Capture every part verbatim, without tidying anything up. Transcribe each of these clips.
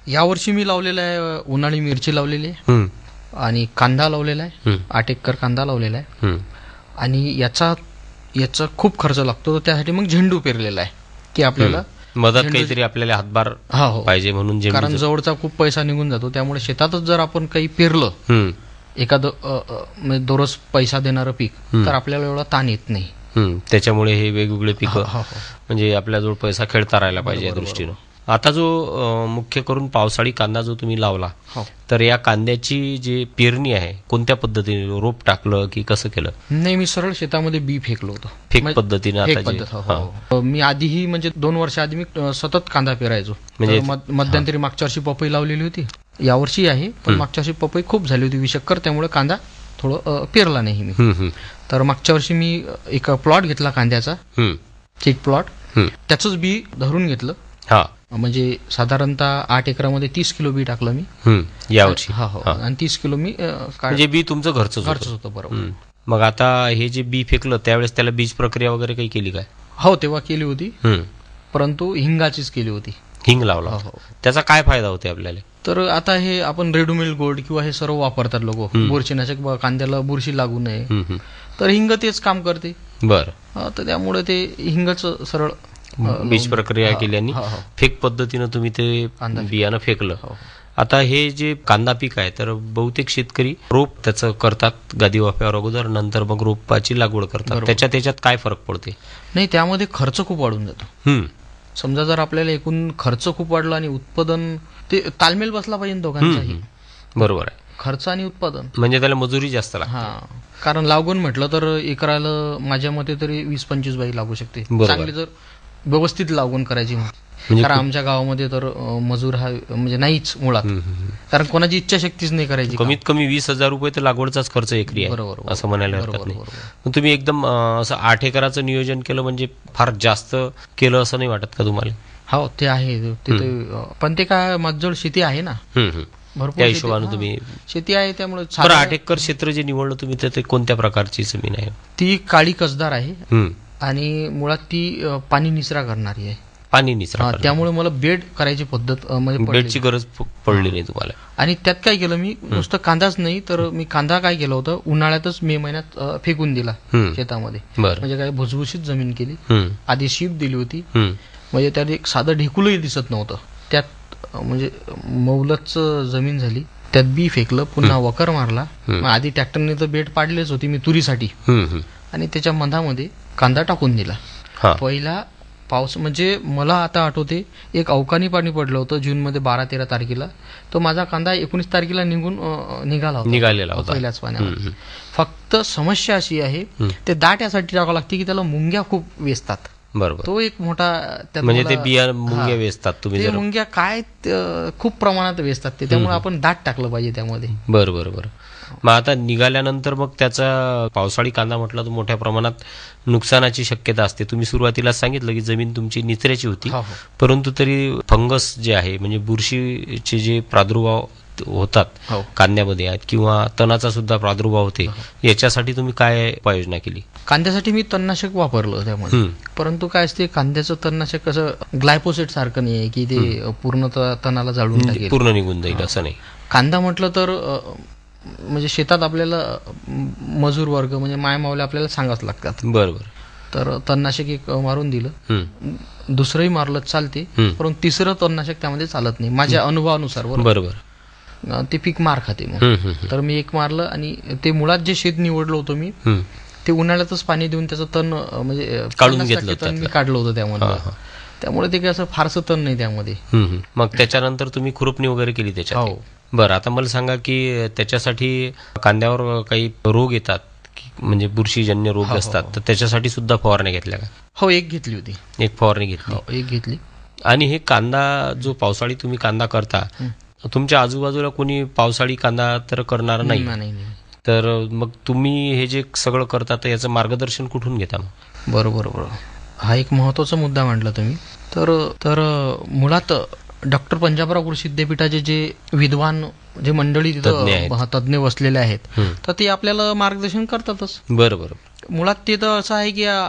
यावर्षी मी लावलेला आहे उन्हाळी मिरची लावलेली आहे हम्म. आणि कांदा लावलेला आहे, हम्म. आठ एकर कांदा लावलेला आहे हम्म. आणि याचा याचा खूप खर्च लागतो, तर त्यासाठी मग झेंडू पेरलेला आहे की आपल्याला मदत झेंडू- काहीतरी आपल्याला हातभार हा हो पाहिजे म्हणून झेंडूचं- कारण जवळचा खूप पैसा निघून जातो, त्यामुळे शेतातच जर आपण काही पेरलं हम्म. एखादं अ, अ, म्हणजे दररोज पैसा देणारं पीक, हम्म. तर आपल्याला एवढा ताण येत नाही. हम्म. त्याच्यामुळे हे वेगवेगळे पिकं हो, हो. म्हणजे आपल्याजवळ पैसा खेळता राहायला पाहिजे या बरोबर, दृष्टीनं. आता जो अं, मुख्य करून पावसाळी कांदा जो तुम्ही लावला, हो. तर या कांद्याची जी पेरणी आहे कोणत्या पद्धतीने, रोप टाकलं की कसं केलं? नाही, मी सरळ शेतामध्ये बी फेकलो होतं. फेक म्हणजे- पद्धतीने फेक आता जे- पद्धत, हो, हा. हो. मी आधीही म्हणजे दोन वर्ष आधी मी अ, सतत कांदा पेरायचो. म्हणजे- तर मध- मध्यंतरी मागच्या वर्षी पपई लावलेली होती, यावर्षी आहे, पण हम्म. मागच्या वर्षी पपई खूप झाली होती विषक्कर, त्यामुळे कांदा थोडं अ, पेरला नाही मी. हम्म. हम्म. तर मागच्या वर्षी मी एक प्लॉट घेतला कांद्याचा, हम्म. एक प्लॉट, हम्म. त्याचंच बी धरून घेतलं. हा. म्हणजे साधारणतः आठ एकरामध्ये तीस किलो बी टाकलं मी हम्म. यावर्षी हा हो हा. आणि तीस किलो मी अ, काढ- म्हणजे बी तुमचं घरचंच होतं. घरचंच होतं. बरोबर. हम्म. मग आता हे जे बी फेकलं त्यावेळेस त्याला बीज प्रक्रिया वगैरे काही केली काय? हो, तेव्हा केली होती, हम्म. परंतु हिंगाचीच केली होती. हिंग लावला हो, होता. हो. त्याचा काय फायदा होते आपल्याला? तर आता हे आपण रेडोमिल गोल्ड किंवा हे सर्व वापरतात लोक, हम्म. बुरशीनाशक, ब- कांद्याला बुरशी लागू नये, हम्म. हम्म. तर हिंग तेच काम करते. बरं. अ, तर त्यामुळे ते हिंगाचं सरळ अ, बीज लावून- प्रक्रिया हा, केली आणि हा, हो. फेक पद्धतीनं तुम्ही ते कांदा फेक- बियाणं फेकलं. हो. आता हे जे कांदा पीक आहे तर बहुतेक शेतकरी रोप त्याचं करतात गादी वाफ्यावर अगोदर, नंतर मग रोपाची लागवड करतात. बरोबर. त्याच्यात त्याच्यात काय फरक पडते? नाही, त्यामध्ये खर्च खूप वाढून जातो. हम्म. समजा जर आपल्याला एकूण खर्च खूप वाढला आणि उत्पादन, ते तालमेल बसला पाहिजे दोघांचाही, हम्म. बरोबर आहे. खर्च आणि उत्पादन. म्हणजे त्याला मजुरी जास्त लागते. हा, कारण लागवण म्हटलं तर एकराला माझ्या मते तरी वीस पंचवीस बाई लागू शकते, बरोबर. चांगली जर व्यवस्थित लागवण करायची म्हटली. म्हणजे कारण खूप- आमच्या गावामध्ये तर अ, मजूर हा म्हणजे नाहीच मुळात, हम्म. हम्म. कारण कोणाची इच्छाशक्तीच नाही करायची. कमीत कमी वीस हजार रुपये तर लागवडचाच खर्च एकरी आहे, बरोबर, बरोबर. असं म्हणायला हरकत बरोबर, नाही. बरोबर. पण तुम्ही एकदम अं, असं आठ एकराचं नियोजन केलं म्हणजे फार जास्त केलं असं नाही वाटत का तुम्हाला? हो, ते आहे तिथे, पण ते काय माझ्याजवळ शेती आहे ना, हम्म. हम्म. भरपूर त्या शेती- हिशोबानं हा, तुम्ही शेती आहे, त्यामुळे बरं, साधारण आठ एकर क्षेत्र जे निवडलं तुम्ही तर ते कोणत्या प्रकारची जमीन आहे? ती काळी कसदार आहे हम्म. आणि मुळात ती अ, पाणी निचरा करणारी आहे. पाणी निचरा हा, करणं. त्यामुळे मला बेड करायची पद्धत अ, म्हणजे पडली. बेडची गरज प- पडली नाही तुम्हाला? आणि त्यात काय केलं मी, नुसतं कांदाच नाही तर मी कांदा काय केलं होतं, उन्हाळ्यातच मे महिन्यात अ, फेकून दिला हम्म. शेतामध्ये. बरं. म्हणजे काय भुसभुशीत जमीन केली, हम्म. आधी शीप दिली होती, हम्म. म्हणजे त्यात एक साधं ढेकुलही दिसत नव्हतं. त्यात अ, म्हणजे मौलच जमीन झाली, त्यात बी फेकलं, पुन्हा वकर मारला. हम्म. मग आधी ट्रॅक्टरने तर बेड पाडलेच होती मी तुरीसाठी, हम्म. हम्म. आणि त्याच्या मधामध्ये कांदा टाकून दिला. हा. पहिला पाऊस म्हणजे मला आता आठवते, एक अवकाळी पाणी पडलं होतं जूनमध्ये बारा तेरा तारखेला, तो माझा कांदा एकोणीस तारखेला निघून अ, निघाला होता, निघालेला होता. पहिल्याच पाण्यावर. हम्म. फक्त समस्या अशी आहे, हम्म. ते दाट यासाठी टाकावं लागते की त्याला मुंग्या खूप वेचतात. बरोबर. तो एक मोठा त्यात म्हणजे मला- ते बिया मुंग्या हा. वेचतात तुम्ही ते जर. मुंग्या काय त- खूप प्रमाणात वेचतात ते, त्यामुळे आपण दाट टाकलं पाहिजे त्यामध्ये. बरं बरं बरं. मग आता निघाल्यानंतर मग त्याचा पावसाळी कांदा म्हटलं तर मोठ्या प्रमाणात नुकसानाची शक्यता असते. तुम्ही सुरुवातीला सांगितलं की जमीन तुमची निचऱ्याची होती, हो, हो. परंतु तरी फंगस जे आहे म्हणजे बुरशीचे जे प्रादुर्भाव होतात हो. कांद्यामध्ये आहेत किंवा तणाचा सुद्धा प्रादुर्भाव होते, याच्यासाठी तुम्ही काय उपाययोजना केली? कांद्यासाठी मी तणनाशक वापरलं त्यामध्ये, हम्म. परंतु काय असते, कांद्याचं तणनाशक कसं ग्लायपोसेट सारखं नाही आहे की ते पूर्ण त- तणाला जाळून टाकेल. पूर्ण निघून जाईल असं नाही. कांदा म्हटलं तर अ, म्हणजे शेतात आपल्याला अ, मजूर वर्ग म्हणजे मायमावले आपल्याला सांगावंच लागतात. बरं बरं. तर तणनाशक एक मारून दिलं, हम्म. दुसरंही मारलं चालते, हम्म. परंतु तिसरं तणनाशक त्यामध्ये चालत नाही माझ्या अनुभवानुसार. बरोबर. बरं बरं. अ, ते पीक मार खाते मग. हम्म. हम्म. तर मी एक मारलं आणि ते मुळात जे शेत निवडलं होतं मी, हम्म. ते उन्हाळ्यातच पाणी देऊन त्याचं तण अ, म्हणजे अ, काढून पन्नास घेतलं टक्के तण मी त्यातलं. काढलं होतं त्यामध्ये. हा, हा. त्यामुळे ते काय असं फारसं तण नाही त्यामध्ये. हम्म, हम्म. मग त्याच्यानंतर तुम्ही खुरपणी वगैरे केली त्याच्यात? हो. बरं, आता मला सांगा की त्याच्यासाठी कांद्यावर काही रोग येतात की म्हणजे बुरशीजन्य रोग हो, हो, असतात, हो. तर त्याच्यासाठी सुद्धा फवारण्या घेतल्या का? हो, एक घेतली होती. एक फवारणी घेतली. हो, एक घेतली. आणि हे कांदा जो पावसाळी तुम्ही कांदा करता, तुमच्या आजूबाजूला कोणी पावसाळी कांदा तर करणार नाही, नाही, नाही, नाही. तर मग तुम्ही हे जे सगळं करता तर याचं मार्गदर्शन कुठून घेता मग? बरोबर बरोबर. हा एक महत्वाचा मुद्दा मांडला तुम्ही. तर तर मुळात डॉक्टर पंजाबराव कृषी विद्यापीठाचे जे विद्वान जे मंडळी तज्ञ आहेत. तिथं तज्ञ बसलेले आहेत, हम्म. तर ते आपल्याला मार्गदर्शन करतातच. बरं बरं. मुळात ते तर असं आहे की आ,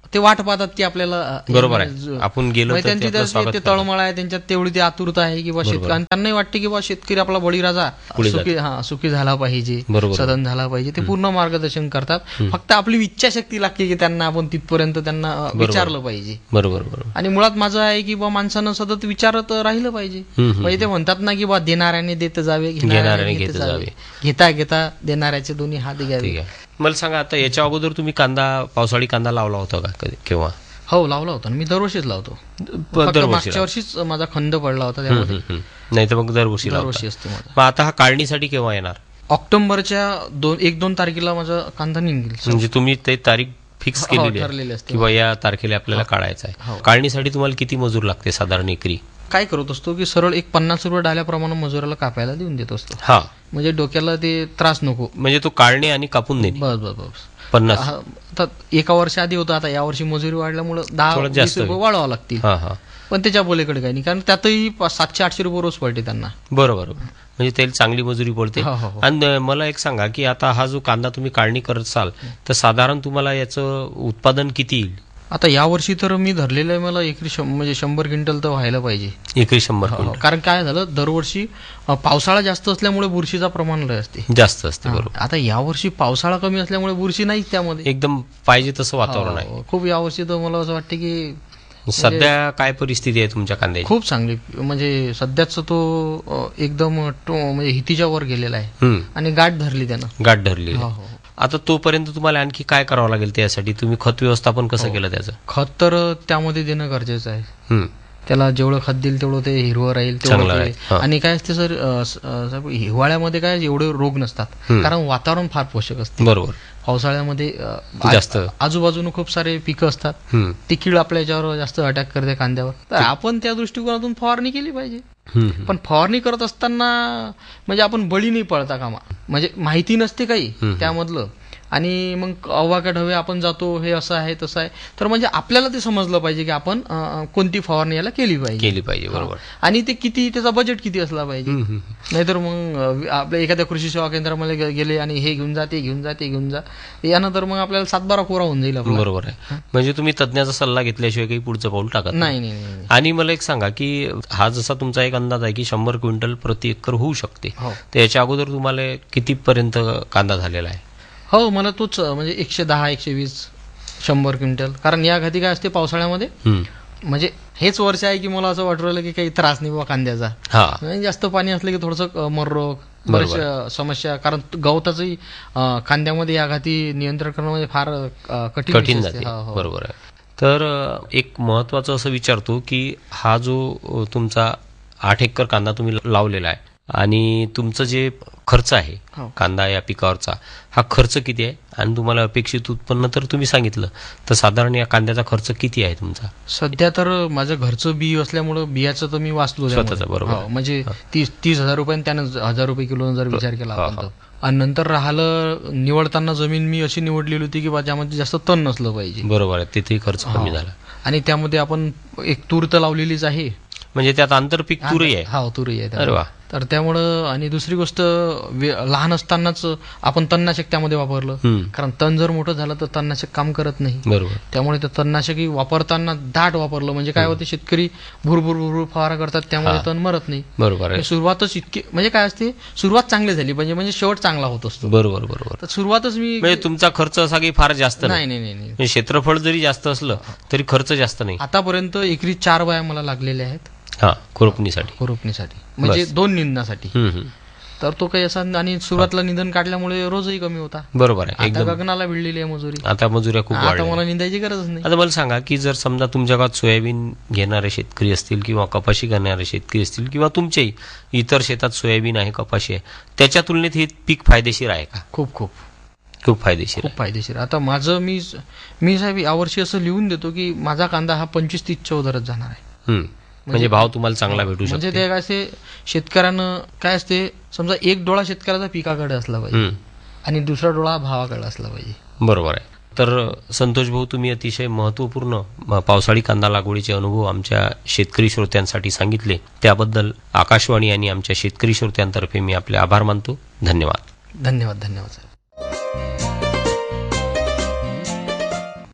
ते वाट पाहतात की आपल्याला अ, बरोबर जो- आहे, आपण गेलो म्हणजे तर ते त्यांची आपलं त्याची स्वागत ते करतात. तळमळ आहे, त्यांच्यात तेवढी ती आतुरता आहे की बा शेतकरी, आणि त्यांनाही वाटते की बा शेतकरी आपला बळीराजा पुढे सुखी हा सुखी झाला पाहिजे, बरोबर. सदन झाला पाहिजे. ते पूर्ण मार्गदर्शन करतात. फक्त आपली इच्छाशक्ती लागते की त्यांना आपण तिथपर्यंत त्यांना अ, विचारलं पाहिजे. बरोबर बरोबर. आणि मुळात माझं आहे की बा माणसानं सतत विचारत राहिलं पाहिजे. हम्म, हम्म. म्हणजे ते म्हणतात ना की बा देणाऱ्याने देत जावे, घेणाऱ्याने घेणाऱ्याने घेत घेत जावे. जावे, घेता घेता देणाऱ्याचे दोन्ही हात घ्यावे. ठीक आहे. मला सांगा, आता याच्या अगोदर तुम्ही कांदा पावसाळी कांदा लावला होता का कधी केव्हा? हो, लावला होता ना. मी दरवर्षीच लावतो. फक्त दरवर्षी मागच्या वर्षीच माझा खंड पडला होता, त्यामध्ये नाही तर मग दरवर्षी लावता. दरवर्षी असते माझा. मग आता हा काढणीसाठी केव्हा येणार? ऑक्टोबरच्या दोन एक दोन तारखेला माझा कांदा निघेल. म्हणजे तुम्ही ते तारीख फिक्स हो, केलेली ठरलेली आहे असते. किंवा या तारखेला आपल्याला काढायचा आहे. हो. काढणीसाठी तुम्हाला किती मजूर लागते साधारण एकरी? काय करत असतो की सरळ एक पन्नास रुपये डाल्याप्रमाणे मजुराला कापायला देऊन देत असतो. हा, म्हणजे डोक्याला ते त्रास नको. म्हणजे तो काढणे आणि कापून देणे बस बस बस पन्नास. हा, आता एका वर्षी आधी होतं, आता या वर्षी मजुरी वाढल्यामुळे दहा थोडं वीस जास्त रुपये वाढवावं लागतील. हा हा, पण त्याच्या बोलेकडे काही नाही, कारण त्यातही पा- सातशे आठशे रुपये रोज पडते त्यांना. बरोबर. म्हणजे त्याला चांगली मजुरी पडते. हो, हो, हो. आणि मला एक सांगा की आता हा जो कांदा तुम्ही काढणी करत असाल तर साधारण तुम्हाला याचं उत्पादन किती येईल? आता या वर्षी तर मी धरलेलं आहे, मला एकरी शं- म्हणजे शंभर क्विंटल तर व्हायला पाहिजे. एकरी शंभर हो, क्विंटल कारण काय झालं, दरवर्षी अ, पावसाळा जास्त असल्यामुळे बुरशीचा प्रमाण लय असते. जास्त असते. हा, बरोबर. आता यावर्षी पावसाळा कमी असल्यामुळे बुरशी नाहीच त्यामध्ये. एकदम पाहिजे तसं वातावरण आहे. हो, खूप यावर्षी तर मला असं वाटतं की सध्या काय परिस्थिती आहे तुमच्या कांद्याची? खूप चांगली, म्हणजे सध्याच तो अ, एकदम टो- म्हणजे हितीच्या वर गेलेला आहे हम्म, आणि गाठ धरली त्यानं. गाठ धरली. हो, हो. आता तोपर्यंत तुम्हाला आणखी काय करावं लागेल त्यासाठी? तुम्ही खत व्यवस्थापन कसं केलं त्याचं? खत तर त्यामध्ये देणं गरजेचं आहे. हम्म, त्याला जेवढं खत देईल तेवढं ते हिरवं राहील, तेवढं चांगलं ते- राहील. हा. आणि काय असते सर, अ, स- अ, साहेब, हिवाळ्यामध्ये काय एवढे रोग नसतात, हम्म. कारण वातावरण फार पोषक असते. बरोबर. पावसाळ्यामध्ये अ, आ- जास्त. आजूबाजूने खूप सारे पिकं असतात, हम्म, ती कीड आपल्या याच्यावर जास्त अटॅक करते कांद्यावर. तर आपण त्या दृष्टिकोनातून फवारणी केली पाहिजे. हम्म, हम्म. पण फवारणी करत असताना म्हणजे आपण बळी नाही पडता कामा, म्हणजे माहिती नसते काही हम्म. त्यामधलं, आणि मग अवाक्यात हवे आपण जातो, हे असं आहे तसं आहे, तर म्हणजे आपल्याला ते समजलं पाहिजे की आपण अ, कोणती फवारणी याला केली पाहिजे. केली पाहिजे. बरोबर. आणि ते किती, त्याचा बजेट किती असला पाहिजे. हम्म, हम्म. नाहीतर मग अ, आपल्या एखाद्या कृषी सेवा केंद्रामध्ये गे- गेले आणि हे घेऊन जा, ते घेऊन जा, ते घेऊन जा, यानं तर मग आपल्याला सातबारा कोरा होऊन जाईल आपला. बरोबर आहे. म्हणजे तुम्ही तज्ञाचा सल्ला घेतल्याशिवाय काही पुढचं पाऊल टाकत नाही नाही नाही नाही. आणि मला एक सांगा की हा जसा तुमचा एक अंदाज आहे की शंभर क्विंटल प्रति एकर होऊ शकते, हो तर याच्या अगोदर तुम्हाला कितीपर्यंत कांदा झालेला आहे? हो, मला तोच अ, म्हणजे एकशे दहा एकशे वीस शंभर क्विंटल. कारण या घाती काय असते पावसाळ्यामध्ये, हम्म. म्हणजे हेच वर्ष आहे की मला असं वाटू राहिलं की काही त्रास नाही बाबा कांद्याचा. हा, म्हणजे जास्त पाणी असलं की थोडंसं मर रोग, बरोबर. बऱ्याचशा समस्या, कारण गवताचंही अ, कांद्यामध्ये या घाती नियंत्रण करणं म्हणजे फार अ, कठीण कठीण विषय असते. जाते. हो, हो. बरोबर आहे. तर अ, एक महत्वाचं असं विचारतो की हा जो अ, तुमचा आठ एकर कांदा तुम्ही लावलेला आहे आणि तुमचं जे खर्च आहे हो. कांदा या पिकावरचा, हा खर्च किती आहे आणि तुम्हाला अपेक्षित उत्पन्न तर तुम्ही सांगितलं, तर साधारण या कांद्याचा खर्च किती आहे तुमचा? सध्या तर माझं घरचं बी असल्यामुळं बियाचं तर मी वाचलो त्यामध्ये. स्वतःचं, बरोबर. हो, म्हणजे तीस तीस हजार रुपयाने त्यानं हजार रुपये किलो जर विचार केला हा, आपण हा. तर. आणि नंतर राहिलं, निवडताना जमीन मी अशी निवडलेली होती की बा ज्यामध्ये जास्त तण नसलं पाहिजे. बरोबर आहे, तिथेही खर्च कमी हो. झाला. आणि त्यामध्ये आपण एक तूर तर लावलेलीच आहे. म्हणजे त्यात आंतरपीक तुरही आहे. हा, तुरी आहे. अरे वा. तर त्यामुळं, आणि दुसरी गोष्ट, वे- लहान असतानाच आपण तणनाशक त्यामध्ये वापरलं, हम्म. कारण तण जर मोठं झालं तर तणनाशक काम करत नाही. बरोबर. त्यामुळे ते तणनाशकही वापरताना दाट वापरलं, म्हणजे काय होते, शेतकरी भुरभुर भुरभुर फवारा करतात, त्यामुळे हा. तण मरत नाही. बरोबर आहे. सुरुवातच इतकी, म्हणजे काय असते, सुरुवात चांगली झाली म्हणजे म्हणजे शेवट चांगला होत असतो. बरोबर बरोबर. तर सुरुवातच मी म्हणजे तुमचा खर्च असा काही फार जास्त नाही. नाही नाही नाही नाही. म्हणजे क्षेत्रफळ जरी जास्त असलं तरी खर्च जास्त नाही. आतापर्यंत एकरी चार बाया मला लागलेल्या आहेत हा, खुरपणीसाठी. खुरपणीसाठी, म्हणजे बस. दोन निंदण्यासाठी. हम्म, हम्म. तर तो काही असा, आणि सुरुवातीला निंदन काढल्यामुळे रोजही कमी होता. बरोबर आहे. आता एकदम. गगनाला भिडलेली आहे मजुरी. आता मजुऱ्या खूप आता वाढल्या. मला निंदायची गरज नाही. आता मला सांगा की जर समजा तुमच्या गावात सोयाबीन घेणारे शेतकरी असतील किंवा कपाशी करणारे शेतकरी असतील किंवा तुमच्याही इतर शेतात सोयाबीन आहे, कपाशी आहे, त्याच्या तुलनेत हे पीक फायदेशीर आहे का? खूप खूप खूप फायदेशीर खूप आहे. फायदेशीर. आता माझं मी मी साहेब यावर्षी असं लिहून देतो की माझा कांदा हा पंचवीस तीसच्या दरात जाणार आहे. हम्म. म्हणजे भाव तुम्हाला चांगला भेटू म्हणजे शकतो. ते काय असते, शेतकऱ्यानं काय असते, समजा एक डोळा शेतकऱ्याचा पिकाकडे असला पाहिजे हम्म. आणि दुसरा डोळा भावाकडे असला पाहिजे. बरोबर आहे. तर संतोष भाऊ, तुम्ही अतिशय महत्त्वपूर्ण म, पावसाळी कांदा लागवडीचे अनुभव आमच्या शेतकरी श्रोत्यांसाठी सांगितले, त्याबद्दल आकाशवाणी आणि आमच्या शेतकरी श्रोत्यांतर्फे मी आपले आभार मानतो. धन्यवाद. धन्यवाद. धन्यवाद साहेब.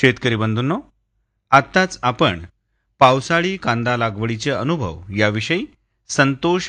शेतकरी बंधूंनो, आत्ताच आपण पावसाळी कांदा लागवडीचे अनुभव याविषयी संतोष